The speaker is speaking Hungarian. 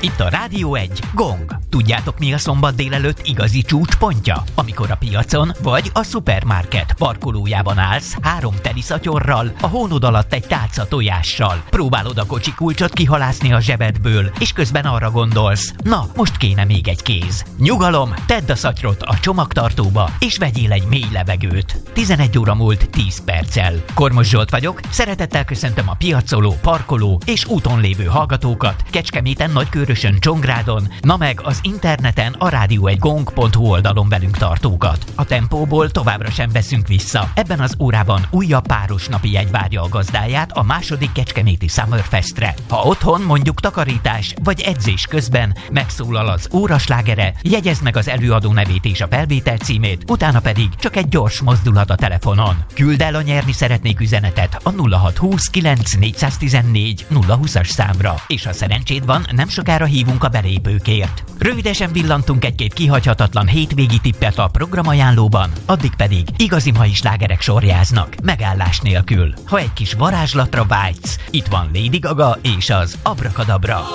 Itt a Rádió 1 Gong. Tudjátok, mi a szombat délelőtt igazi csúcspontja? Amikor a piacon vagy a szupermarket parkolójában állsz 3 teli szatyorral, a hónod alatt egy tálca tojással. Próbálod a kocsi kulcsot kihalászni a zsebedből, és közben arra gondolsz, na, most kéne még egy kéz. Nyugalom, tedd a szatyrot a csomagtartóba, és vegyél egy mély levegőt. 11 óra múlt 10 perccel. Kormos Zsolt vagyok, szeretettel köszöntöm a piacoló, parkoló és úton lévő hallgatókat Kecskeméten, Nagykőrösön, Csongrádon, na meg az interneten a radio1gong.hu oldalon velünk tartókat. A tempóból továbbra sem veszünk vissza. Ebben az órában újabb páros napi jegy várja a gazdáját a második kecskeméti Summerfestre. Ha otthon mondjuk takarítás vagy edzés közben megszólal az óraslágere, jegyezd meg az előadó nevét és a felvétel címét, utána pedig csak egy gyors mozdulat a telefonon. Küld el a nyerni szeretnék üzenetet a 0620 9 414 020-as számra, és ha szerencséd van, nem sokára hívunk a belépőkért. Rövidesen villantunk egy-két kihagyhatatlan hétvégi tippet a programajánlóban, addig pedig igazi mai slágerek sorjáznak, megállás nélkül. Ha egy kis varázslatra vágysz, itt van Lady Gaga és az Abracadabra.